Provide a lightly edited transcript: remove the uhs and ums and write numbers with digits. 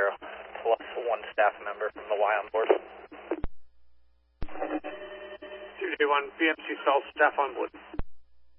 plus 1 staff member from the Y on board. 221 BMC South, staff on board.